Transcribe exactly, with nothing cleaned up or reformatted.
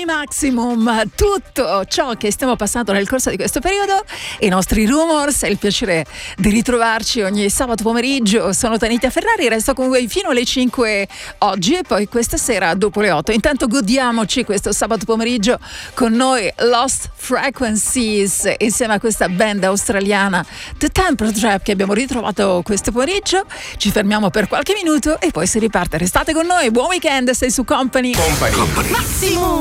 Tony Maximum, tutto ciò che stiamo passando nel corso di questo periodo, i nostri rumors, è il piacere di ritrovarci ogni sabato pomeriggio. Sono Tanita Ferrari, resto con voi fino alle cinque oggi e poi questa sera dopo le otto. Intanto godiamoci questo sabato pomeriggio con noi Lost Frequencies insieme a questa band australiana The Temple Trap che abbiamo ritrovato questo pomeriggio. Ci fermiamo per qualche minuto e poi si riparte. Restate con noi, buon weekend, sei su Company. Company. Company. Massimo.